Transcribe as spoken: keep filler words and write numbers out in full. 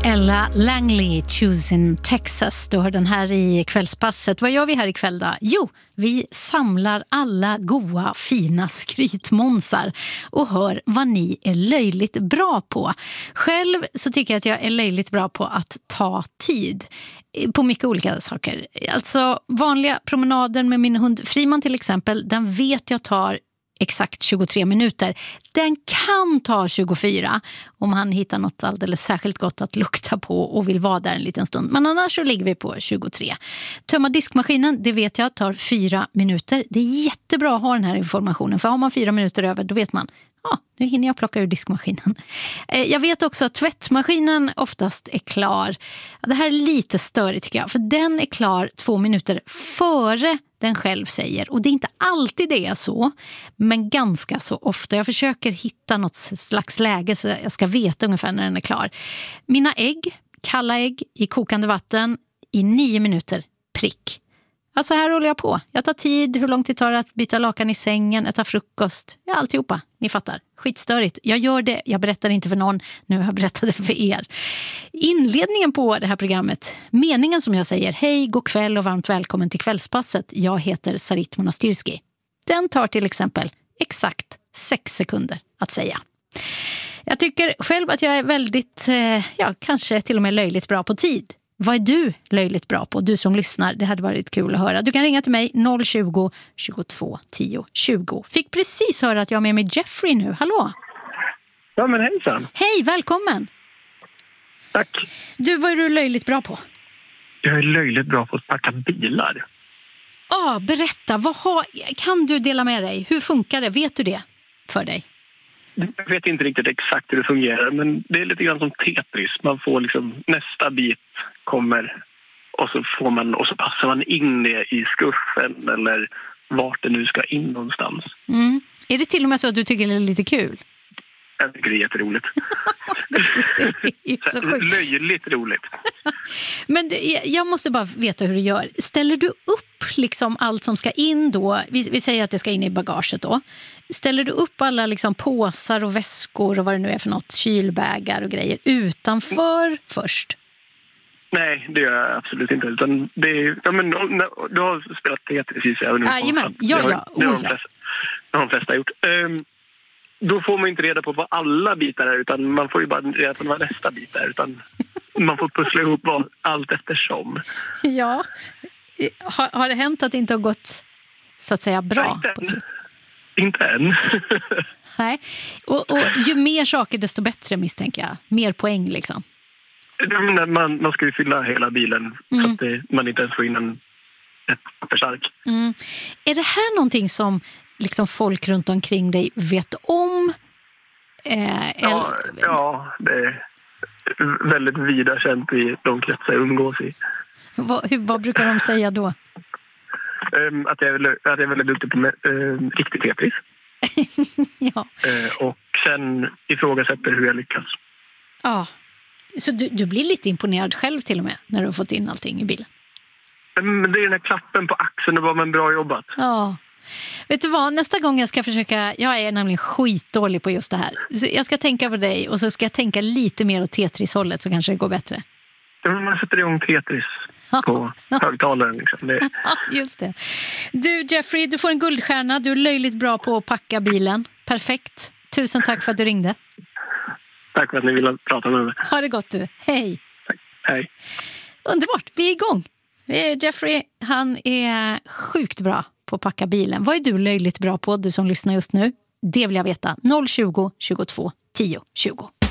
Ella Langley, Choosing Texas. Du har den här i kvällspasset. Vad gör vi här ikväll då? Jo, vi samlar alla goa, fina skrytmånsar och hör vad ni är löjligt bra på. Själv så tycker jag att jag är löjligt bra på att ta tid på mycket olika saker. Alltså vanliga promenader med min hund Friman till exempel, den vet jag tar exakt tjugotre minuter. Den kan ta tjugofyra om han hittar något alldeles särskilt gott att lukta på och vill vara där en liten stund. Men annars så ligger vi på tjugotre. Tömma diskmaskinen, det vet jag, tar fyra minuter. Det är jättebra att ha den här informationen, för har man fyra minuter över då vet man, ja, nu hinner jag plocka ur diskmaskinen. Jag vet också att tvättmaskinen oftast är klar. Det här är lite störigt tycker jag, för den är klar två minuter före den själv säger. Och det är inte alltid det är så, men ganska så ofta. Jag försöker hitta något slags läge så jag ska veta ungefär när den är klar. Mina ägg, kalla ägg i kokande vatten i nio minuter prick. Alltså här håller jag på. Jag tar tid, hur långt det tar att byta lakan i sängen, äta frukost. Ja, alltihopa. Ni fattar. Skitstörigt. Jag gör det, jag berättar inte för någon. Nu har jag berättat det för er. Inledningen på det här programmet. Meningen som jag säger, hej, god kväll och varmt välkommen till kvällspasset. Jag heter Sarit Monastyrski. Den tar till exempel exakt sex sekunder att säga. Jag tycker själv att jag är väldigt, ja, kanske till och med löjligt bra på tid. Vad är du löjligt bra på? Du som lyssnar, det hade varit kul att höra. Du kan ringa till mig noll tjugo, tjugotvå, tio, tjugo. Fick precis höra att jag är med mig Jeffrey nu. Hallå? Ja, men hejsan. Hej, välkommen. Tack. Du, vad är du löjligt bra på? Jag är löjligt bra på att packa bilar. Ja, ah, berätta. Vad har, kan du dela med dig? Hur funkar det? Vet du det för dig? Jag vet inte riktigt exakt hur det fungerar, men det är lite grann som Tetris. Man får liksom, nästa bit kommer och så får man, och så passar man in det i skuffen eller vart det nu ska in någonstans. Mm. Är det till och med så att du tycker det är lite kul? Jag tycker det är jätteroligt. Det är så sjukt. Löjligt roligt. Men jag måste bara veta hur du gör. Ställer du upp liksom allt som ska in då? Vi, vi säger att det ska in i bagaget då. Ställer du upp alla liksom påsar och väskor och vad det nu är för något, kylbägar och grejer utanför först? Nej, det gör jag absolut inte. Utan det är, ja, men, du har spelat Tetris i sig. Jajamän, ja, ja. Det har de flesta, det har de flesta gjort. Um, Då får man inte reda på vad alla bitar är, utan man får ju bara reda på vad nästa bit är. Utan man får pussla ihop allt eftersom. Ja. Har, har det hänt att det inte har gått så att säga bra? Nej, inte än. Inte än. Nej. Och, och ju mer saker desto bättre, misstänker jag. Mer poäng liksom. Man, man ska ju fylla hela bilen mm. så att det, man inte ens får in en, ett pappersark. Mm. Är det här någonting som liksom folk runt omkring dig vet om? Eh, ja, eller... ja, det är väldigt vida känt i de kretsar jag umgås i. Vad, hur, vad brukar de säga då? Um, att, jag är, att jag är väldigt duktig på um, riktigt Tetris. Ja. Uh, och sen ifrågasätter hur jag lyckas. Ja, så du, du blir lite imponerad själv till och med när du har fått in allting i bilen? Men det är den här klappen på axeln och vad man bra jobbat. Ja. Vet du vad, nästa gång jag ska försöka, jag är nämligen skitdålig på just det här. Så jag ska tänka på dig och så ska jag tänka lite mer åt Tetris-hållet så kanske det går bättre. Ja, man sätter igång Tetris på högtalaren. Liksom. Det... Ja, just det. Du Jeffrey, du får en guldstjärna. Du är löjligt bra på att packa bilen. Perfekt. Tusen tack för att du ringde. Tack för att ni ville prata med mig. Ha det gott du. Hej. Tack. Hej. Underbart, vi är igång. Jeffrey, han är sjukt bra på att packa bilen. Vad är du löjligt bra på, du som lyssnar just nu? Det vill jag veta. noll tjugo, tjugotvå, tio, tjugo.